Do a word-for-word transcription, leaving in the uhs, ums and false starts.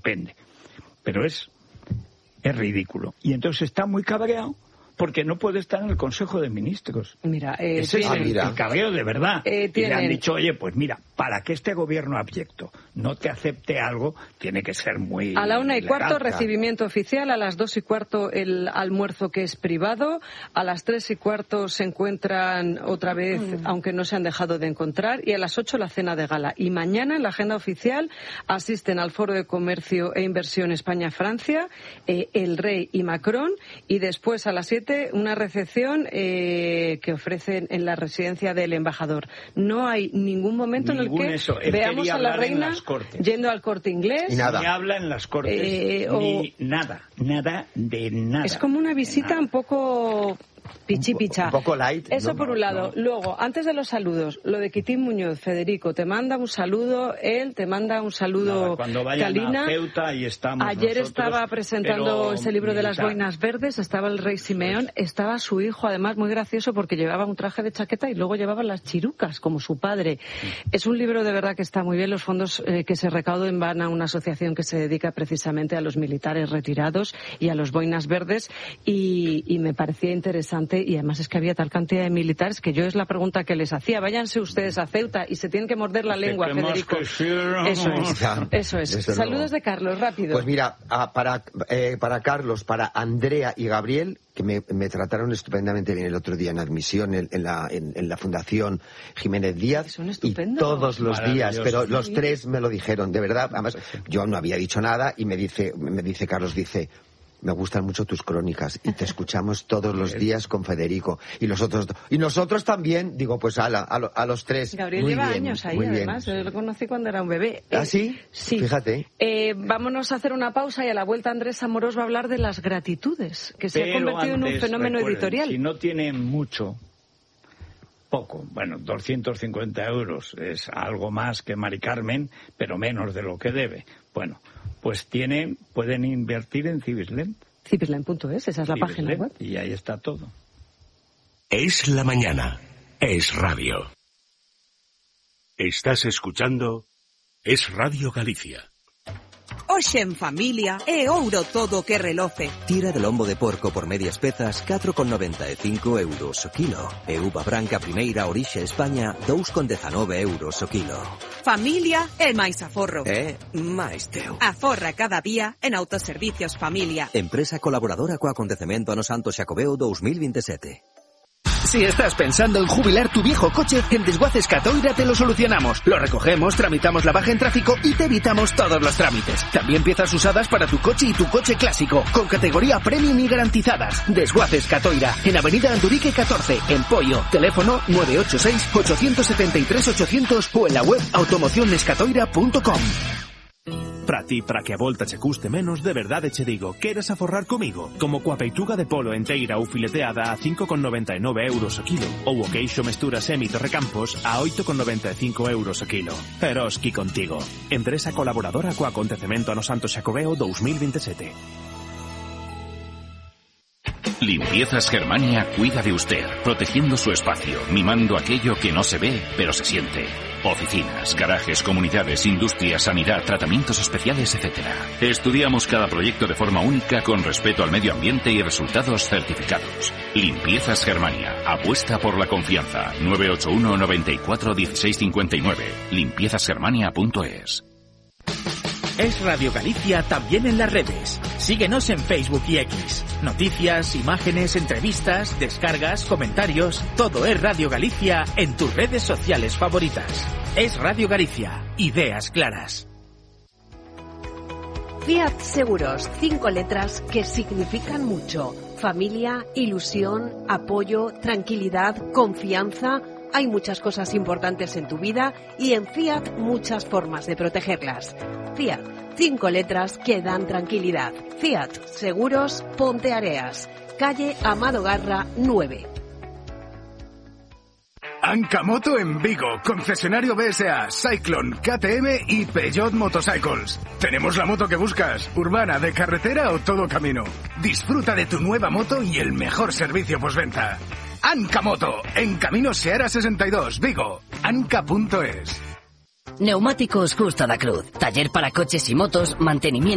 depende. Pero es, es ridículo. Y entonces está muy cabreado porque no puede estar en el Consejo de Ministros. Mira, eh, Ese tienen, es el, el cabreo de verdad. Eh, y le han dicho, oye, pues mira, para que este gobierno abyecto no te acepte algo, tiene que ser muy... A la una y legal. cuarto, recibimiento oficial. A las dos y cuarto, el almuerzo que es privado. A las tres y cuarto se encuentran otra vez, mm. aunque no se han dejado de encontrar. Y a las ocho, la cena de gala. Y mañana, en la agenda oficial, asisten al Foro de Comercio e Inversión España-Francia, eh, el Rey y Macron. Y después, a las siete, una recepción eh, que ofrecen en la residencia del embajador. No hay ningún momento Ningún en el que eso. Él veamos a la reina yendo al Corte Inglés. Y nada. Ni habla en las Cortes, eh, ni o... nada, nada de nada. Es como una visita un poco... Pichipicha. Un poco light. Eso no, por un lado. No. Luego, antes de los saludos, lo de Quitín Muñoz, Federico, te manda un saludo, él te manda un saludo. Nada, cuando vayan Calina. a Ceuta y estamos Ayer nosotros, estaba presentando ese libro militar. de las boinas verdes, estaba el rey Simeón, estaba su hijo, además muy gracioso porque llevaba un traje de chaqueta y luego llevaba las chirucas, como su padre. Es un libro de verdad que está muy bien. Los fondos eh, que se recauden van a una asociación que se dedica precisamente a los militares retirados y a los boinas verdes y, y me parecía interesante y además es que había tal cantidad de militares que yo es la pregunta que les hacía. Váyanse ustedes a Ceuta y se tienen que morder la lengua, Federico. Sí, no. Eso es, eso es. Saludos de Carlos, rápido. Pues mira, a, para, eh, para Carlos, para Andrea y Gabriel, que me, me trataron estupendamente bien el otro día en admisión en, en, la, en, en la Fundación Jiménez Díaz. Son y todos los días, pero los sí. tres me lo dijeron, de verdad. Además, yo no había dicho nada y me dice, me dice Carlos, dice... Me gustan mucho tus crónicas y te escuchamos todos los días con Federico y los otros y nosotros también. Digo, pues a, la, a, lo, a los tres. Gabriel muy lleva bien, años ahí, muy además. bien. Yo lo conocí cuando era un bebé. ¿Ah, sí? Sí. Fíjate. Eh, vámonos a hacer una pausa y a la vuelta Andrés Amorós va a hablar de las gratitudes, que se Pero ha convertido antes, en un fenómeno recuerden, editorial. Si no tienen mucho, poco, bueno, doscientos cincuenta euros es algo más que Mari Carmen, pero menos de lo que debe. Bueno, pues tienen, pueden invertir en Civislent. Civislent punto es, esa es la página web. Y ahí está todo. Es la mañana. Es radio. Estás escuchando Es Radio Galicia. Hoxe en familia é ouro todo que reloce. Tira de lombo de porco por medias pezas, catro con noventa e cinco euros o kilo. E uva branca primeira orixe España, dous con dezanove euros o kilo. Familia é máis aforro. É máis teu. Aforra cada día en Autoservicios Familia. Empresa colaboradora co acontecemento ano Santo Xacobeo dos mil veintisiete. Si estás pensando en jubilar tu viejo coche, en Desguaces Catoira te lo solucionamos. Lo recogemos, tramitamos la baja en tráfico y te evitamos todos los trámites. También piezas usadas para tu coche y tu coche clásico, con categoría premium y garantizadas. Desguaces Catoira, en Avenida Andurique catorce, en Poio. Teléfono nueve ocho seis, ocho siete tres, ochocientos o en la web automocionescatoira punto com. Para ti, para que a volta che custe menos, de verdade che digo, queres aforrar comigo? Como coa peituga de polo enteira ou fileteada a cinco con noventa e nove euros o kilo, ou o queixo mestura semi Torrecampos a oito con noventa e cinco euros o kilo. Eroski contigo. Empresa colaboradora co acontecemento ano Santo Xacobeo dos mil veintisiete. Limpiezas Germania cuida de usted, protegiendo su espacio, mimando aquello que no se ve, pero se siente. Oficinas, garajes, comunidades, industria, sanidad, tratamientos especiales, etcétera. Estudiamos cada proyecto de forma única con respeto al medio ambiente y resultados certificados. Limpiezas Germania. Apuesta por la confianza. nueve ocho uno, noventa y cuatro, dieciséis cincuenta y nueve. limpiezas germania punto es. Es Radio Galicia también en las redes. Síguenos en Facebook y X. Noticias, imágenes, entrevistas, descargas, comentarios. Todo es Radio Galicia en tus redes sociales favoritas. Es Radio Galicia. Ideas claras. Fiat Seguros. Cinco letras que significan mucho. Familia, ilusión, apoyo, tranquilidad, confianza. Hay muchas cosas importantes en tu vida y en Fiat muchas formas de protegerlas. Fiat, cinco letras que dan tranquilidad. Fiat Seguros Ponteareas, calle Amado Garra nueve. Ancamoto en Vigo, concesionario B S A, Cyclone, K T M y Peugeot Motorcycles. Tenemos la moto que buscas, urbana, de carretera o todo camino. Disfruta de tu nueva moto y el mejor servicio postventa. Ancamoto, en Camino Seara sesenta y dos, Vigo, anca punto es. Neumáticos Justa da Cruz, taller para coches y motos, mantenimiento